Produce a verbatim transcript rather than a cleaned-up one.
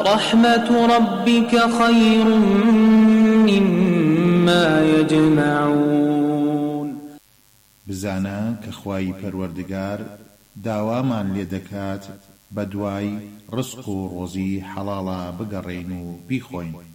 ورحمة ربك خير مما يجمعون. بزانا كخواي پروردگار داوامان لێدەکات بەدوای ڕزق و ڕۆزی حەڵاڵە بگەڕێن و بیخۆین.